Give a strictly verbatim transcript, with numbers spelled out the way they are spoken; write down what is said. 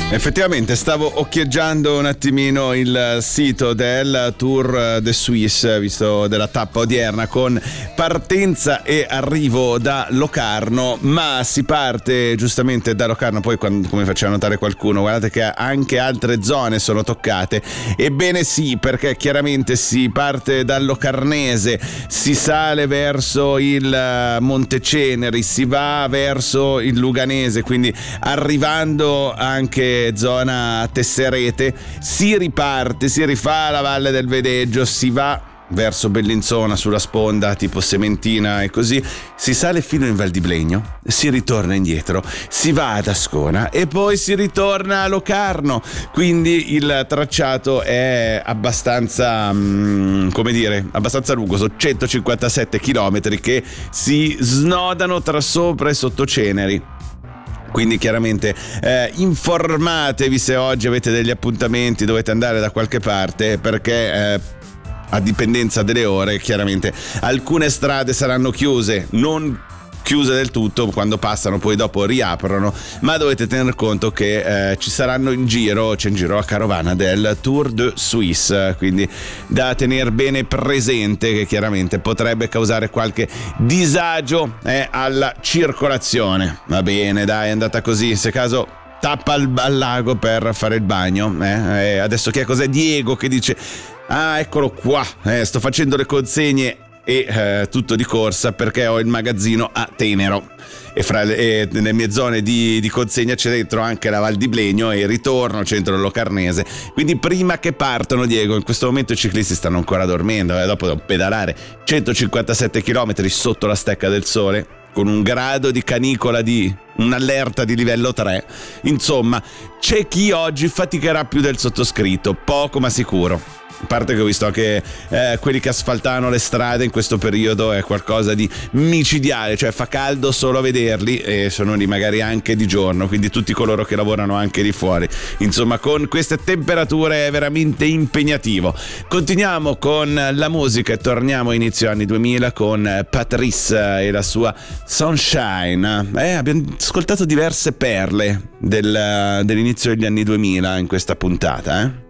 Effettivamente stavo occhieggiando un attimino il sito del Tour de Suisse, visto della tappa odierna, con partenza e arrivo da Locarno, ma si parte giustamente da Locarno, poi quando, come faceva notare qualcuno, guardate che anche altre zone sono toccate. Ebbene sì, perché chiaramente si parte dal Locarnese, si sale verso il Monteceneri, si va verso il Luganese, quindi arrivando anche zona Tesserete, si riparte, si rifà la Valle del Vedeggio, si va verso Bellinzona sulla sponda tipo Sementina e così, si sale fino in Val di Blegno, si ritorna indietro, si va ad Ascona e poi si ritorna a Locarno. Quindi il tracciato è abbastanza mh, come dire, abbastanza lungo, sono centocinquantasette chilometri che si snodano tra sopra e sotto Ceneri. Quindi chiaramente eh, informatevi se oggi avete degli appuntamenti, dovete andare da qualche parte, perché eh, a dipendenza delle ore chiaramente alcune strade saranno chiuse, non chiuse del tutto, quando passano poi dopo riaprono, ma dovete tener conto che eh, ci saranno in giro, c'è in giro la carovana del Tour de Suisse, quindi da tenere bene presente che chiaramente potrebbe causare qualche disagio eh, alla circolazione. Va bene, dai, è andata così, se caso tappa al, al lago per fare il bagno, eh? Eh, adesso che cos'è Diego che dice ah eccolo qua, eh, sto facendo le consegne e eh, tutto di corsa perché ho il magazzino a Tenero e fra le, e nelle mie zone di, di consegna c'è dentro anche la Val di Blegno e il ritorno centro Locarnese, quindi prima che partono, Diego, in questo momento i ciclisti stanno ancora dormendo, eh, dopo devo pedalare centocinquantasette chilometri sotto la Stecca del Sole con un grado di canicola di un'allerta di livello tre. Insomma, c'è chi oggi faticherà più del sottoscritto, poco ma sicuro. A parte che ho visto anche eh, quelli che asfaltano le strade in questo periodo, è qualcosa di micidiale, cioè fa caldo solo a vederli e sono lì magari anche di giorno, quindi tutti coloro che lavorano anche di fuori. Insomma, con queste temperature è veramente impegnativo. Continuiamo con la musica e torniamo a inizio anni duemila con Patrice e la sua Sunshine. Eh, abbiamo ascoltato diverse perle del, dell'inizio degli anni duemila in questa puntata, eh?